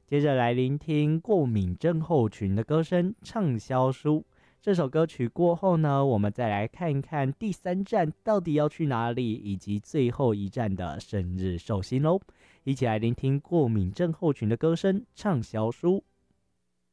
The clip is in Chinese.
接着来聆听过敏症候群的歌声畅销书。这首歌曲过后呢，我们再来看一看第3站到底要去哪里，以及最后一站的生日寿星喽。一起来聆听过敏症候群的歌声畅销书。